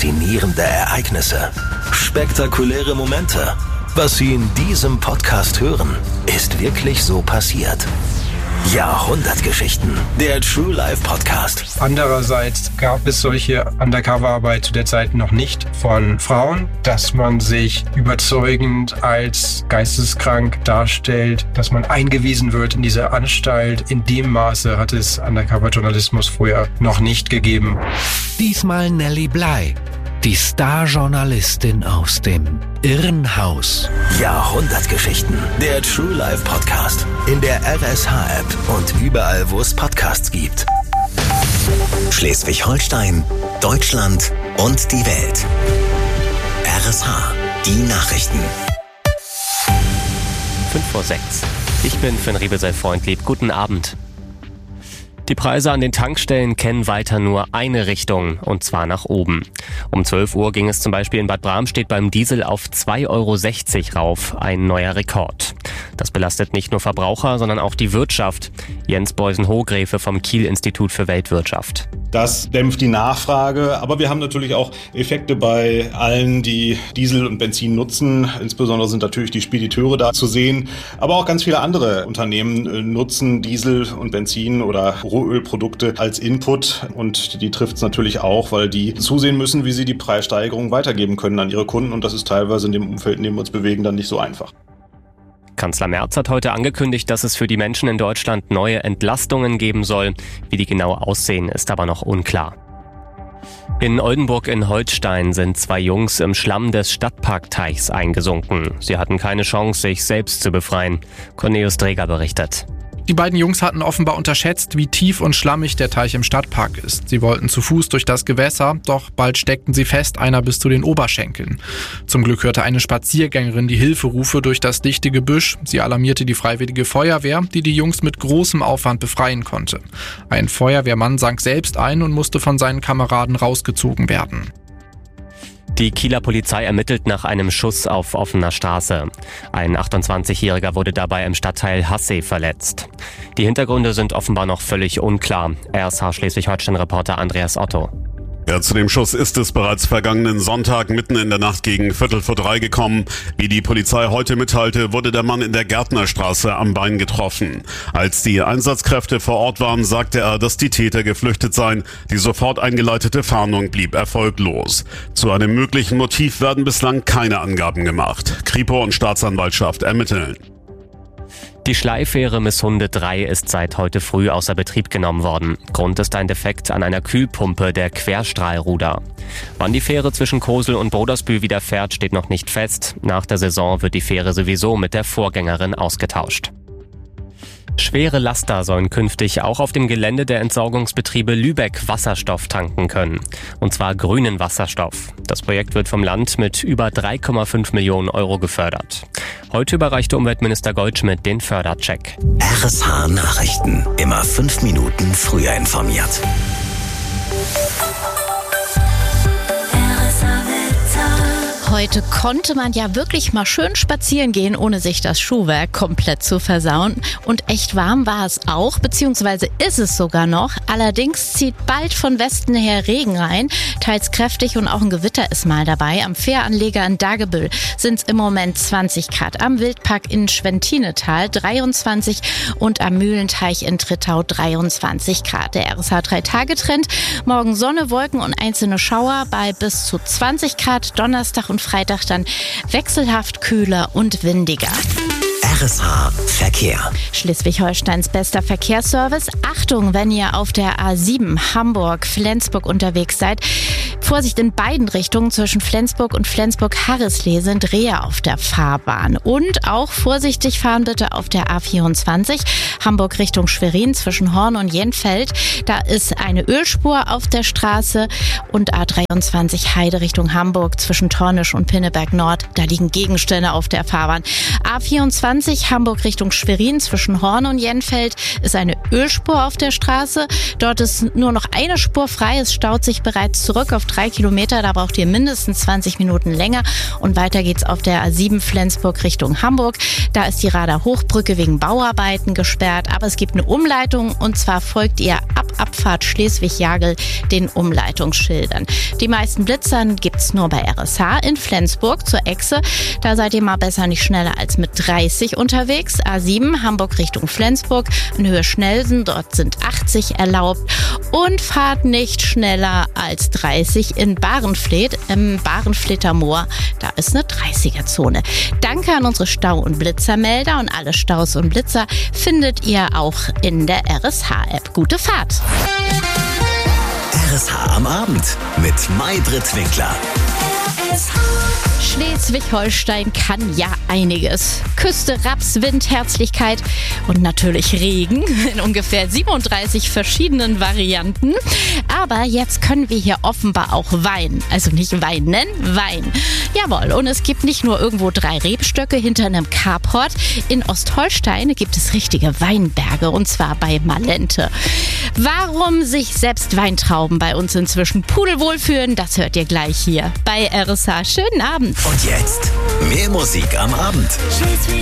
faszinierende Ereignisse, spektakuläre Momente. Was Sie in diesem Podcast hören, ist wirklich so passiert. Jahrhundertgeschichten, der True Life Podcast. Andererseits gab es solche Undercover-Arbeit zu der Zeit noch nicht von Frauen, dass man sich überzeugend als geisteskrank darstellt, dass man eingewiesen wird in diese Anstalt. In dem Maße hat es Undercover-Journalismus vorher noch nicht gegeben. Diesmal Nelly Bly, die Star-Journalistin aus dem Irrenhaus. Jahrhundertgeschichten, der True Life Podcast. In der RSH-App und überall, wo es Podcasts gibt. Schleswig-Holstein, Deutschland und die Welt. RSH, die Nachrichten. 5:06. Ich bin Finn Riebesel-Freundlieb. Guten Abend. Die Preise an den Tankstellen kennen weiter nur eine Richtung, und zwar nach oben. Um 12 Uhr ging es zum Beispiel in Bad Bramstedt beim Diesel auf 2,60 € rauf, ein neuer Rekord. Das belastet nicht nur Verbraucher, sondern auch die Wirtschaft. Jens Beusen-Hohgräfe vom Kiel-Institut für Weltwirtschaft. Das dämpft die Nachfrage, aber wir haben natürlich auch Effekte bei allen, die Diesel und Benzin nutzen. Insbesondere sind natürlich die Spediteure da zu sehen, aber auch ganz viele andere Unternehmen nutzen Diesel und Benzin oder Rohölprodukte als Input, und die trifft es natürlich auch, weil die zusehen müssen, wie sie die Preissteigerung weitergeben können an ihre Kunden, und das ist teilweise in dem Umfeld, in dem wir uns bewegen, dann nicht so einfach. Kanzler Merz hat heute angekündigt, dass es für die Menschen in Deutschland neue Entlastungen geben soll. Wie die genau aussehen, ist aber noch unklar. In Oldenburg in Holstein sind 2 Jungs im Schlamm des Stadtparkteichs eingesunken. Sie hatten keine Chance, sich selbst zu befreien. Cornelius Dreger berichtet. Die beiden Jungs hatten offenbar unterschätzt, wie tief und schlammig der Teich im Stadtpark ist. Sie wollten zu Fuß durch das Gewässer, doch bald steckten sie fest, einer bis zu den Oberschenkeln. Zum Glück hörte eine Spaziergängerin die Hilferufe durch das dichte Gebüsch. Sie alarmierte die Freiwillige Feuerwehr, die die Jungs mit großem Aufwand befreien konnte. Ein Feuerwehrmann sank selbst ein und musste von seinen Kameraden rausgezogen werden. Die Kieler Polizei ermittelt nach einem Schuss auf offener Straße. Ein 28-Jähriger wurde dabei im Stadtteil Hassee verletzt. Die Hintergründe sind offenbar noch völlig unklar. RSH Schleswig-Holstein-Reporter Andreas Otto. Ja, zu dem Schuss ist es bereits vergangenen Sonntag mitten in der Nacht gegen 2:45 gekommen. Wie die Polizei heute mitteilte, wurde der Mann in der Gärtnerstraße am Bein getroffen. Als die Einsatzkräfte vor Ort waren, sagte er, dass die Täter geflüchtet seien. Die sofort eingeleitete Fahndung blieb erfolglos. Zu einem möglichen Motiv werden bislang keine Angaben gemacht. Kripo und Staatsanwaltschaft ermitteln. Die Schleifähre Misshunde 3 ist seit heute früh außer Betrieb genommen worden. Grund ist ein Defekt an einer Kühlpumpe der Querstrahlruder. Wann die Fähre zwischen Kosel und Brodersbühl wieder fährt, steht noch nicht fest. Nach der Saison wird die Fähre sowieso mit der Vorgängerin ausgetauscht. Schwere Laster sollen künftig auch auf dem Gelände der Entsorgungsbetriebe Lübeck Wasserstoff tanken können. Und zwar grünen Wasserstoff. Das Projekt wird vom Land mit über 3,5 Millionen € gefördert. Heute überreichte Umweltminister Goldschmidt den Fördercheck. RSH Nachrichten. Immer 5 Minuten früher informiert. Heute konnte man ja wirklich mal schön spazieren gehen, ohne sich das Schuhwerk komplett zu versauen. Und echt warm war es auch, beziehungsweise ist es sogar noch. Allerdings zieht bald von Westen her Regen rein, teils kräftig, und auch ein Gewitter ist mal dabei. Am Fähranleger in Dagebüll sind es im Moment 20 Grad, am Wildpark in Schwentinetal 23 und am Mühlenteich in Trittau 23 Grad. Der RSH 3-Tage-Trend: morgen Sonne, Wolken und einzelne Schauer bei bis zu 20 Grad, Donnerstag und Freitag dann wechselhaft kühler und windiger. RSH Verkehr. Schleswig-Holsteins bester Verkehrsservice. Achtung, wenn ihr auf der A7 Hamburg-Flensburg unterwegs seid. Vorsicht in beiden Richtungen. Zwischen Flensburg und Flensburg-Harrislee sind Rehe auf der Fahrbahn. Und auch vorsichtig fahren bitte auf der A24 Hamburg Richtung Schwerin zwischen Horn und Jenfeld. Da ist eine Ölspur auf der Straße. Und A23 Heide Richtung Hamburg zwischen Tornisch und Pinneberg Nord. Da liegen Gegenstände auf der Fahrbahn. A24 Hamburg Richtung Schwerin zwischen Horn und Jenfeld ist eine Ölspur auf der Straße. Dort ist nur noch eine Spur frei. Es staut sich bereits zurück auf 3 Kilometer, da braucht ihr mindestens 20 Minuten länger. Und weiter geht's auf der A7 Flensburg Richtung Hamburg. Da ist die Rader Hochbrücke wegen Bauarbeiten gesperrt, aber es gibt eine Umleitung und zwar folgt ihr ab Abfahrt Schleswig-Jagel den Umleitungsschildern. Die meisten Blitzern gibt's nur bei RSH in Flensburg zur Echse. Da seid ihr mal besser nicht schneller als mit 30 unterwegs. A7 Hamburg Richtung Flensburg in Höhe Schnellsen, dort sind 80 erlaubt und fahrt nicht schneller als 30 in Bahrenfleet, im Bahrenfleter Moor. Da ist eine 30er-Zone. Danke an unsere Stau- und Blitzermelder und alle Staus und Blitzer findet ihr auch in der RSH-App. Gute Fahrt! RSH am Abend mit Maybrit Winkler. Schleswig-Holstein kann ja einiges. Küste, Raps, Wind, Herzlichkeit und natürlich Regen in ungefähr 37 verschiedenen Varianten. Aber jetzt können wir hier offenbar auch Wein. Also nicht weinen, Wein. Jawohl, und es gibt nicht nur irgendwo 3 Rebstöcke hinter einem Carport. In Ostholstein gibt es richtige Weinberge und zwar bei Malente. Warum sich selbst Weintrauben bei uns inzwischen pudelwohl fühlen, das hört ihr gleich hier bei RSH. Schönen Abend. Und jetzt mehr Musik am Abend.